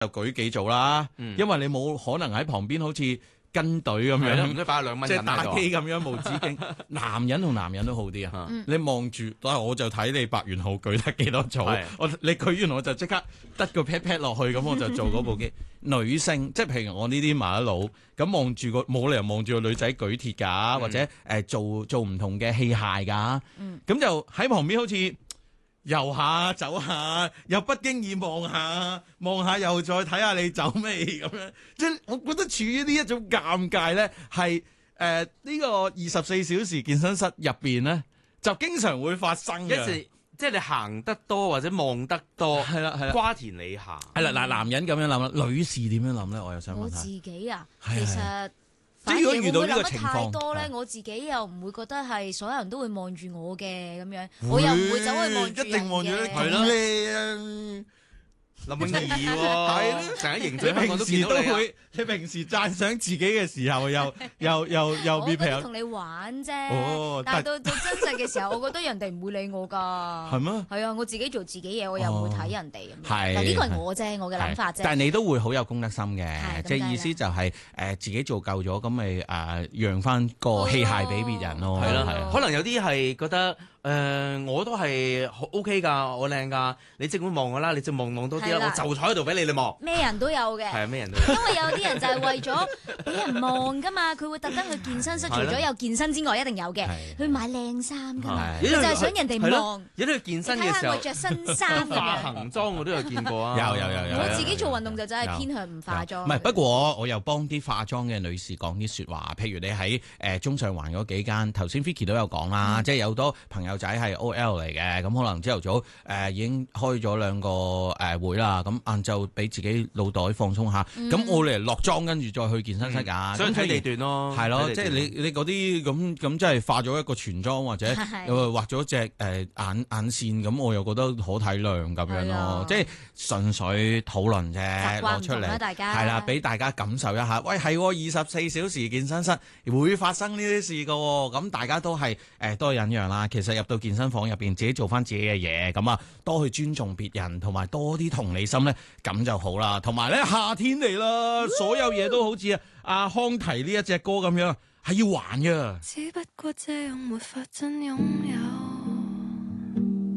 就舉幾組啦，因為你冇可能喺旁邊好似跟隊咁樣， 唔使擺2蚊即係打機咁樣無止境。男人同男人都好啲啊！你望住，我就睇你白元浩舉得幾多組，你舉完我就即刻得個 pat pat 落去，咁我就做嗰部機。女性即係譬如我呢啲麻甩佬，咁望住個冇理由望住個女仔舉鐵㗎，或者做唔同嘅器械㗎，咁就喺旁邊好似遊下走下，又不經意望下，又再睇下你走未咁樣。即係我覺得處於呢一種尷尬咧，係呢個24小時健身室入邊咧，就經常會發生嘅。 即係你行得多或者望得多，係啦，瓜田李下。 係啦，嗱，男人咁樣諗啦，女士點樣諗咧？我又想問下。 我自己啊，其實即係如果遇到呢個情況， 太多咧，我自己又唔會覺得係所有人都會望住我嘅咁樣，我又唔會走去望住人嘅。 一定望住你咁靚。 林詠儀喎，係咯，成日形象香港都見到你啊！ 你平時讚賞自己嘅時候，又變平。 我同你玩啫，但係到真實嘅時候，我覺得人哋唔會理我㗎。 係咩？ 係啊，我自己做自己嘢，我又唔會睇人哋咁。 係， 但呢個係我啫，我嘅諗法啫。 但係你都會好有公德心嘅，即係意思就係自己做夠咗，咁咪讓翻個器械俾別人咯。 係啦，可能有啲係覺得。我都係 OK 㗎，我靚㗎，你即管望我啦，你就望多啲啦，我就坐喺度俾你望。 咩人都有嘅， 係啊，咩人都有。 因為有啲人就係為咗俾人望㗎嘛，佢會特登去健身室，除咗有健身之外，一定有嘅，去買靚衫㗎嘛，佢就係想人哋望。 有啲去健身嘅時候， 我着新衫咁樣。 化行裝我都有見過啊。 有。 我自己做運動就真係偏向唔化妝。 唔係，不過我又幫啲化妝嘅女士講啲説話，譬如你喺中上環嗰幾間，頭先 Vicky 都有講啦，即係有好多朋友仔係 OL。嚟嘅，咁可能朝頭早已經開咗2個會啦，咁晏晝俾自己腦袋放鬆下，咁我嚟落妝跟住再去健身室㗎， 所以睇地段咯， 係咯，即係你嗰啲咁即係化咗一個全妝或者畫咗隻眼線，咁我又覺得可體諒咁樣咯，即係純粹討論啫，攞出嚟係啦，俾大家感受一下，喂係24小時健身室會發生呢啲事㗎喎，咁大家都係多忍讓啦，其實入到健身房入邊自己做翻自己嘅嘢，咁啊多去尊重別人，同埋多啲同理心咧，咁就好啦。同埋咧夏天嚟啦，所有嘢都好似阿康提呢一隻歌咁樣，係要還嘅。只不過這樣沒法真擁有，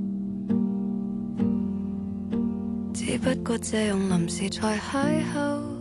只不過這樣臨時才邂逅。